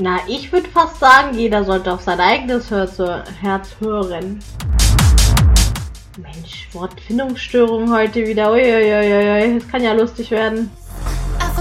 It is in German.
Na, ich würde fast sagen, jeder sollte auf sein eigenes Herz hören. Mensch, Wortfindungsstörung heute wieder. Uiuiuiui, das kann ja lustig werden.